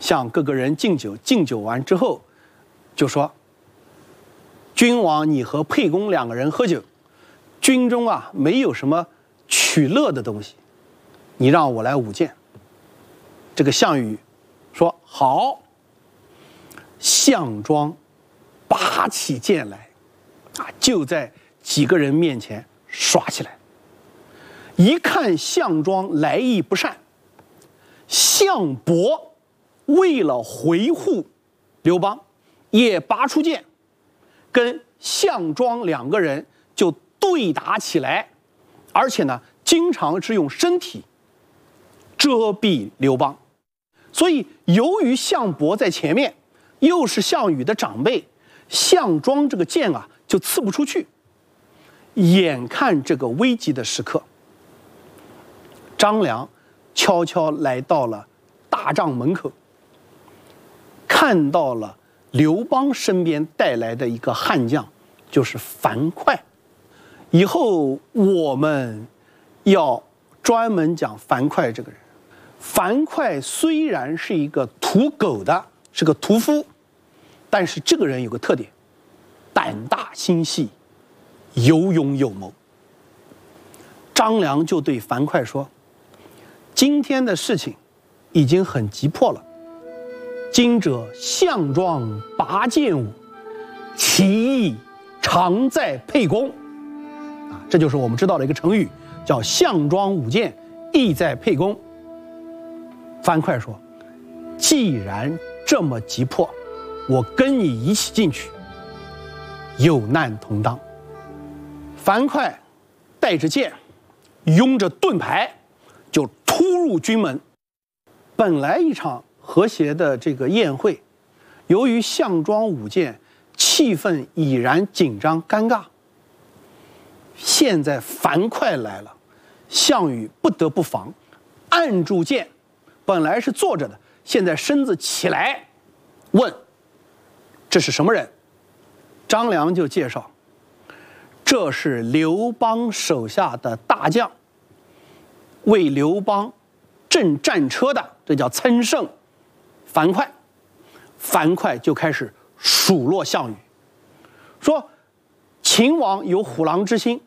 向各个人敬酒，敬酒完之后，就说：“君王，你和沛公两个人喝酒，军中啊没有什么取乐的东西，你让我来舞剑。”这个项羽说：“好。”项庄拔起剑来，就在几个人面前耍起来。一看项庄来意不善，项伯为了维护刘邦，也拔出剑，跟项庄两个人就对打起来，而且呢，经常是用身体遮蔽刘邦。所以，由于项伯在前面，又是项羽的长辈，项庄这个剑啊就刺不出去。眼看这个危急的时刻，张良悄悄来到了大帐门口，看到了刘邦身边带来的一个悍将，就是樊哙。以后我们要专门讲樊哙这个人。樊哙虽然是一个屠狗的，是个屠夫，但是这个人有个特点，胆大心细，有勇有谋。张良就对樊哙说：“今天的事情已经很急迫了，今者项庄拔剑舞，其意常在沛公。”这就是我们知道的一个成语，叫项庄舞剑，意在沛公。樊哙说：“既然这么急迫，我跟你一起进去，有难同当。”樊哙带着剑，拥着盾牌，就突入军门。本来一场和谐的这个宴会，由于项庄舞剑，气氛已然紧张尴尬。现在樊哙来了，项羽不得不防，按住剑。本来是坐着的，现在身子起来，问：“这是什么人？”张良就介绍：“这是刘邦手下的大将，为刘邦镇战车的，这叫参胜。樊哙。”樊哙就开始数落项羽，说：“秦王有虎狼之心，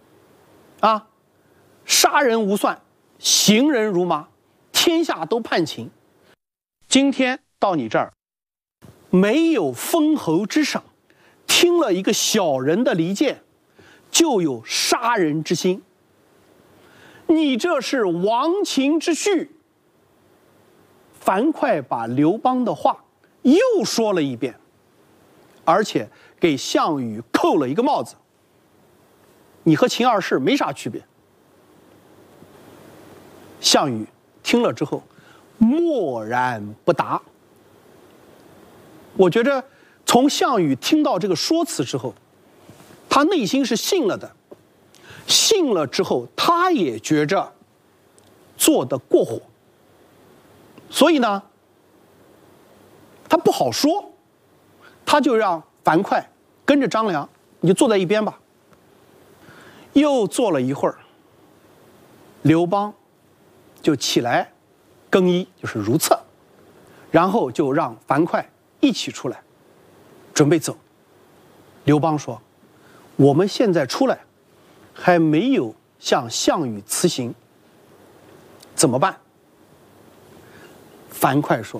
杀人无算，刑人如麻。天下都叛秦，今天到你这儿，没有封侯之赏，听了一个小人的离间，就有杀人之心。你这是亡秦之序。”樊哙把刘邦的话又说了一遍，而且给项羽扣了一个帽子：“你和秦二世没啥区别。”项羽听了之后，默然不答。我觉着，从项羽听到这个说辞之后，他内心是信了的。信了之后，他也觉着做得过火，所以呢，他不好说，他就让樊哙跟着张良，你就坐在一边吧。又坐了一会儿，刘邦就起来更衣，就是如厕，然后就让樊哙一起出来，准备走。刘邦说：“我们现在出来，还没有向项羽辞行，怎么办？”樊哙说：“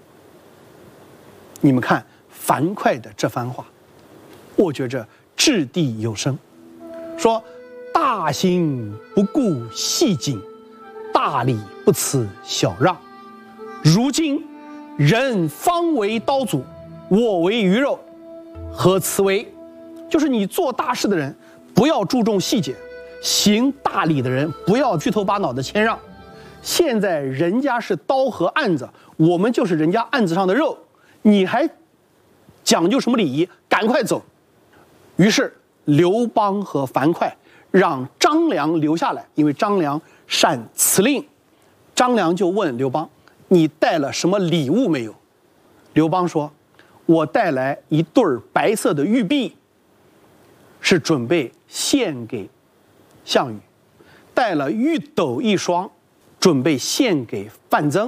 你们看樊哙的这番话，我觉着掷地有声，说大行不顾细谨，大礼不辞小让。如今人方为刀俎，我为鱼肉，何辞为？”就是你做大事的人，不要注重细节；行大礼的人，不要虚头巴脑的谦让。现在人家是刀和案子，我们就是人家案子上的肉，你还讲究什么礼仪？赶快走！于是刘邦和樊哙让张良留下来，因为张良善辞令。张良就问刘邦：“你带了什么礼物没有？”刘邦说：“我带来一对白色的玉璧，是准备献给项羽；带了玉斗一双，准备献给范增。”